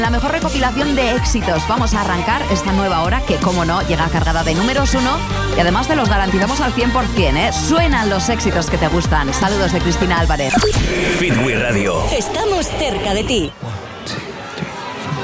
La mejor recopilación de éxitos. Vamos a arrancar esta nueva hora que, como no, llega cargada de números 1 y además te los garantizamos al 100%, ¿eh? Suenan los éxitos que te gustan. Saludos de Cristina Álvarez. Hit Wii Radio. Estamos cerca de ti.